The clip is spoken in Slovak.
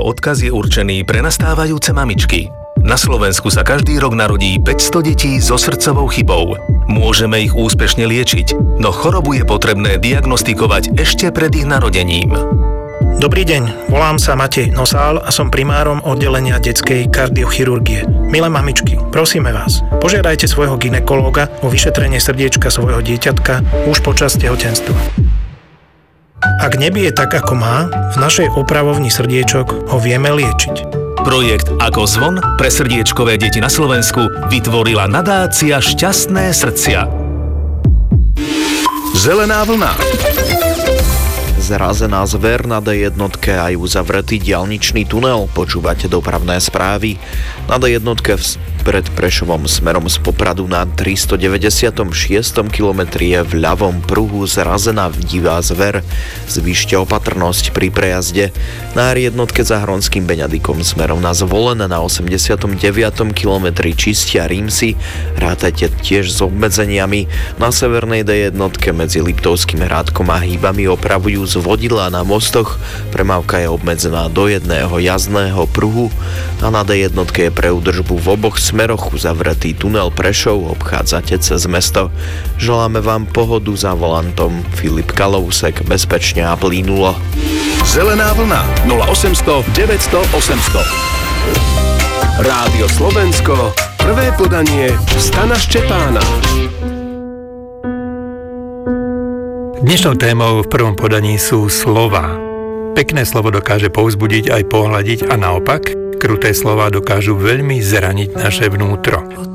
odkaz je určený pre nastávajúce mamičky. Na Slovensku sa každý rok narodí 500 detí so srdcovou chybou. Môžeme ich úspešne liečiť, no chorobu je potrebné diagnostikovať ešte pred ich narodením. Dobrý deň, volám sa Matej Nosál a som primárom oddelenia detskej kardiochirurgie. Milé mamičky, prosíme vás, požiadajte svojho gynekológa o vyšetrenie srdiečka svojho dieťatka už počas tehotenstva. Ak nebije tak, ako má, v našej opravovni srdiečok ho vieme liečiť. Projekt Ako zvon pre srdiečkové deti na Slovensku vytvorila nadácia Šťastné srdcia. Zelená vlna. Zrazená zver na D1 aj uzavretý diaľničný tunel. Počúvate dopravné správy. Na D1 pred Prešovom smerom z Popradu na 396. kilometri je v ľavom pruhu zrazená divá zver. Zvýšte opatrnosť pri prejazde. Na R1 za Hronským Beňadikom smerom na Zvolen na 89. kilometri čistia Rímsy. Rátajte tiež s obmedzeniami. Na severnej D1 medzi Liptovským Hrádkom a Hýbami opravujú vodidlá na mostoch, premávka je obmedzená do jedného jazdného pruhu a na D1 je pre údržbu v oboch smeroch uzavretý tunel Prešov, obchádzate cez mesto. Želáme vám pohodu za volantom. Filip Kalousek, bezpečne a plynulo. Zelená vlna 0800 900 800. Rádio Slovensko, prvé podanie Stana Štěpána. Dnešnou témou v prvom podaní sú slová. Pekné slovo dokáže povzbudiť aj pohľadiť a naopak, kruté slová dokážu veľmi zraniť naše vnútro.